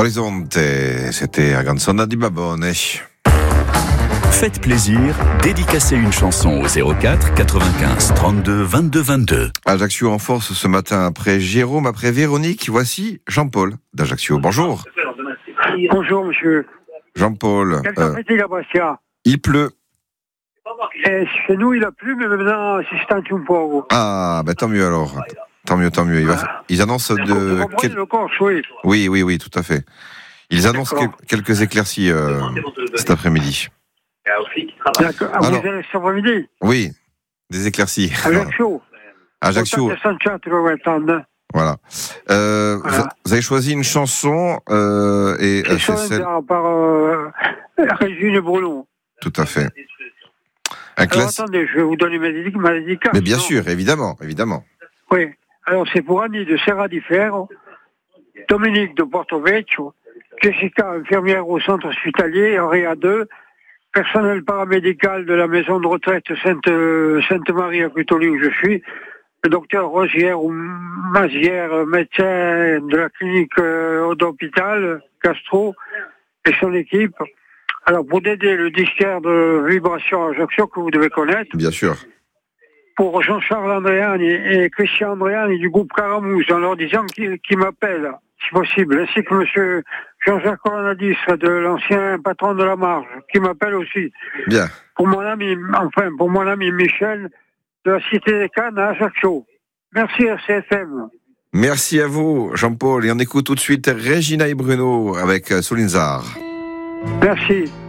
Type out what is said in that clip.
Orizzonte, c'était la canzone di Babone. Faites plaisir, dédicacez une chanson au 04 95 32 22 22. Ajaccio en force ce matin après Jérôme, après Véronique. Voici Jean-Paul d'Ajaccio. Bonjour. Bonjour, monsieur. Jean-Paul. Quel temps fait-il à Bastia? Il pleut. Chez nous, il a plu, mais maintenant, c'est un pauvre. Ah, ben tant mieux alors. Tant mieux. Ils annoncent de... Le Corse, oui. Oui, tout à fait. Ils annoncent quelques éclaircies cet après-midi. D'accord. Ah, alors, vous allez cet après-midi? Oui, des éclaircies. Ajaccio. Voilà. Vous avez choisi une chanson et c'est celle par Régine Bruno. Tout à fait. Alors, attendez, je vais vous donner ma dédicace. Mais bien sûr, évidemment. Oui. Alors, c'est pour Annie de Serra di Ferro, Dominique de Porto Vecchio, Jessica, infirmière au centre hospitalier, Henri 2, personnel paramédical de la maison de retraite Sainte-Marie à Cutoli où je suis, le docteur Rosière ou Mazière, médecin de la clinique d'hôpital, Castro, et son équipe. Alors, pour aider le disquaire de Vibration Ajaccio que vous devez connaître. Bien sûr. Pour Jean-Charles Andréani et Christian Andréani du groupe Caramouze, en leur disant qu'ils m'appellent, si possible, ainsi que monsieur Jean-Jacques Coronadis, de l'ancien patron de la Marge, qui m'appelle aussi. Bien. Pour mon ami Michel, de la Cité des Cannes à Ajaccio. Merci RCFM. Merci à vous, Jean-Paul. Et on écoute tout de suite Regina et Bruno avec Solinzar. Merci.